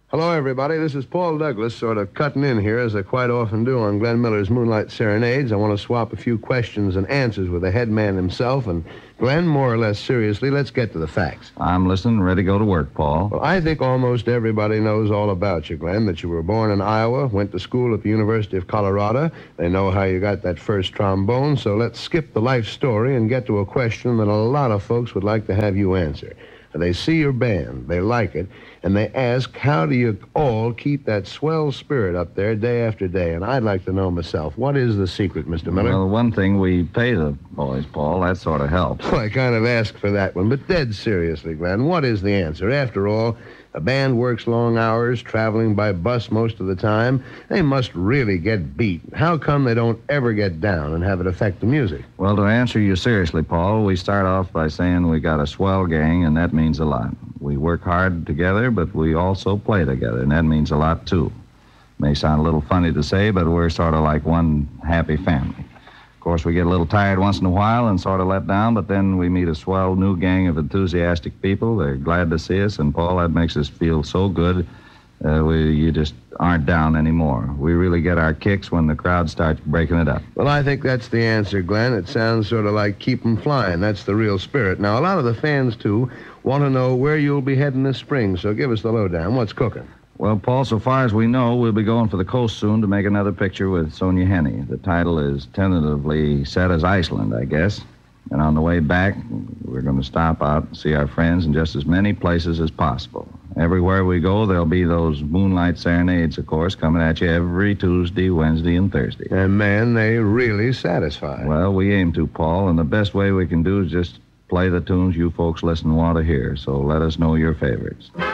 Hello, everybody. This is Paul Douglas, sort of cutting in here, as I quite often do on Glenn Miller's Moonlight Serenades. I want to swap a few questions and answers with the head man himself. And, Glenn, more or less seriously, let's get to the facts. I'm listening, ready to go to work, Paul. Well, I think almost everybody knows all about you, Glenn, that you were born in Iowa, went to school at the University of Colorado. They know how you got that first trombone, so let's skip the life story and get to a question that a lot of folks would like to have you answer. They see your band, they like it, and they ask, how do you all keep that swell spirit up there day after day? And I'd like to know myself, what is the secret, Mr. Miller? Well, one thing, we pay the boys, Paul. That sort of helps. Well, I kind of asked for that one, but dead seriously, Glenn, what is the answer? After all, a band works long hours, traveling by bus most of the time. They must really get beat. How come they don't ever get down and have it affect the music? Well, to answer you seriously, Paul, we start off by saying we got a swell gang, and that means a lot. We work hard together, but we also play together, and that means a lot, too. May sound a little funny to say, but we're sort of like one happy family. Of course, we get a little tired once in a while and sort of let down, but then we meet a swell new gang of enthusiastic people. They're glad to see us, and, Paul, that makes us feel so good. You just aren't down anymore. We really get our kicks when the crowd starts breaking it up. Well, I think that's the answer, Glenn. It sounds sort of like keep 'em flying. That's the real spirit. Now, a lot of the fans, too, want to know where you'll be heading this spring, so give us the lowdown. What's cooking? Well, Paul, so far as we know, we'll be going for the coast soon to make another picture with Sonja Henie. The title is tentatively set as Iceland, I guess. And on the way back, we're going to stop out and see our friends in just as many places as possible. Everywhere we go, there'll be those Moonlight Serenades, of course, coming at you every Tuesday, Wednesday, and Thursday. And, man, they really satisfy. Well, we aim to, Paul, and the best way we can do is just play the tunes you folks listen want to hear. So let us know your favorites.